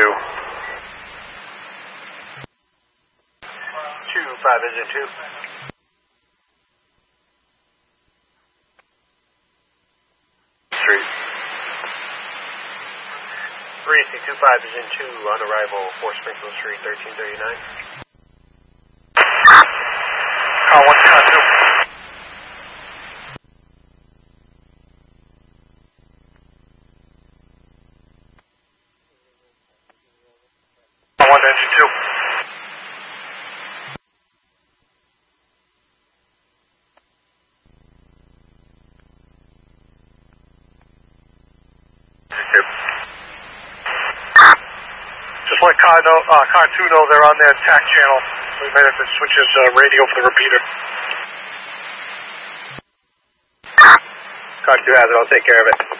25 engine 2. Street. 3AC25 engine 2 on arrival, 4 Springfield Street, 1339. Car 1, car 2. Car 1, engine 2. Just let car 2 know they're on their TAC channel. We might have to switch his radio for the repeater. Car 2 has it, I'll take care of it.